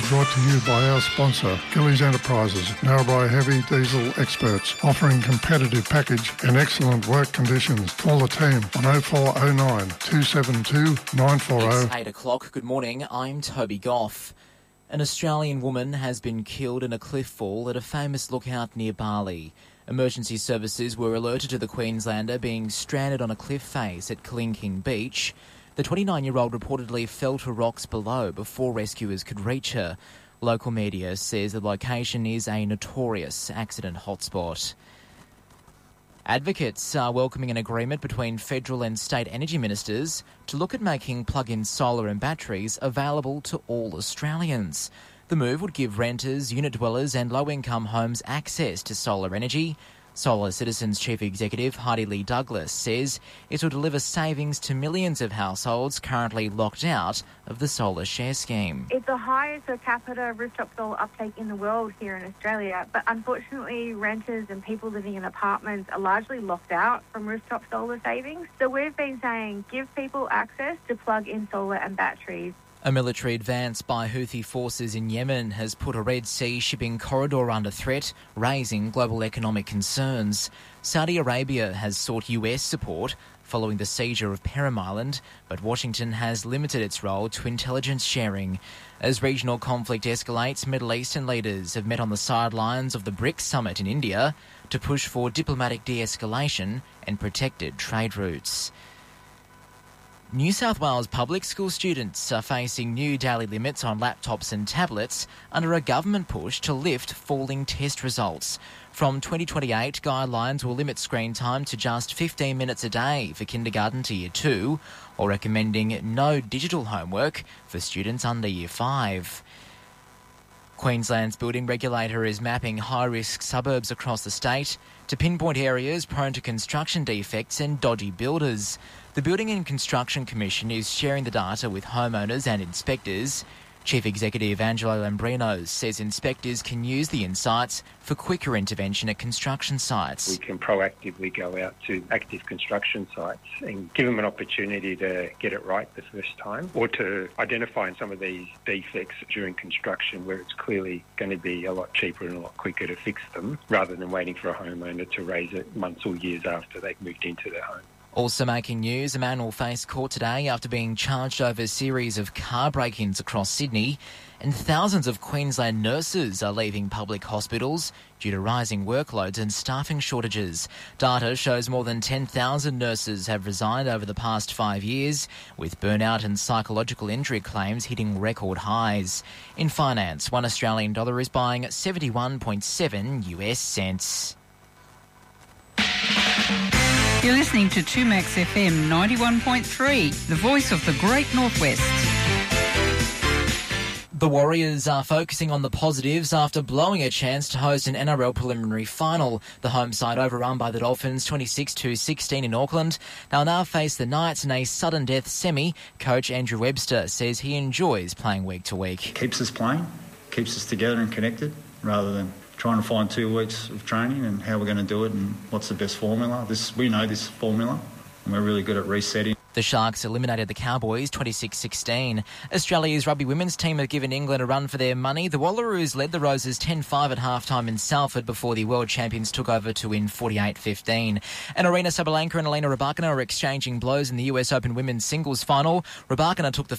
brought to you by our sponsor, Gillies Enterprises, Narrabri Heavy Diesel experts, offering competitive package and excellent work conditions. Call the team on 0409 272 940. It's 8 o'clock. Good morning. I'm Toby Goff. An Australian woman has been killed in a cliff fall at a famous lookout near Bali. Emergency services were alerted to the Queenslander being stranded on a cliff face at Kalinking Beach. The 29-year-old reportedly fell to rocks below before rescuers could reach her. Local media says the location is a notorious accident hotspot. Advocates are welcoming an agreement between federal and state energy ministers to look at making plug-in solar and batteries available to all Australians. The move would give renters, unit dwellers and low-income homes access to solar energy. Solar Citizens Chief Executive Heidi Lee Douglas says it will deliver savings to millions of households currently locked out of the solar share scheme. It's the highest per capita rooftop solar uptake in the world here in Australia, but unfortunately renters and people living in apartments are largely locked out from rooftop solar savings. So we've been saying give people access to plug-in solar and batteries. A military advance by Houthi forces in Yemen has put a Red Sea shipping corridor under threat, raising global economic concerns. Saudi Arabia has sought US support following the seizure of Perim Island, but Washington has limited its role to intelligence sharing. As regional conflict escalates, Middle Eastern leaders have met on the sidelines of the BRICS summit in India to push for diplomatic de-escalation and protected trade routes. New South Wales public school students are facing new daily limits on laptops and tablets under a government push to lift falling test results. From 2028, guidelines will limit screen time to just 15 minutes a day for kindergarten to year 2, or recommending no digital homework for students under year 5. Queensland's building regulator is mapping high-risk suburbs across the state to pinpoint areas prone to construction defects and dodgy builders. The Building and Construction Commission is sharing the data with homeowners and inspectors. Chief Executive Angelo Lambrino says inspectors can use the insights for quicker intervention at construction sites. We can proactively go out to active construction sites and give them an opportunity to get it right the first time, or to identify some of these defects during construction where it's clearly going to be a lot cheaper and a lot quicker to fix them, rather than waiting for a homeowner to raise it months or years after they've moved into their home. Also making news, a man will face court today after being charged over a series of car break-ins across Sydney, and thousands of Queensland nurses are leaving public hospitals due to rising workloads and staffing shortages. Data shows more than 10,000 nurses have resigned over the past 5 years, with burnout and psychological injury claims hitting record highs. In finance, $1 Australian is buying 71.7 US cents. You're listening to 2Max FM 91.3, the voice of the Great Northwest. The Warriors are focusing on the positives after blowing a chance to host an NRL preliminary final. The home side overrun by the Dolphins 26-16 in Auckland. They'll now face the Knights in a sudden death semi. Coach Andrew Webster says he enjoys playing week to week. Keeps us playing, keeps us together and connected, rather than trying to find 2 weeks of training and how we're going to do it and what's the best formula. We know this formula and we're really good at resetting. The Sharks eliminated the Cowboys 26-16. Australia's rugby women's team have given England a run for their money. The Wallaroos led the Roses 10-5 at halftime in Salford before the world champions took over to win 48-15. And Aryna Sabalenka and Elena Rybakina are exchanging blows in the US Open women's singles final. Rybakina took the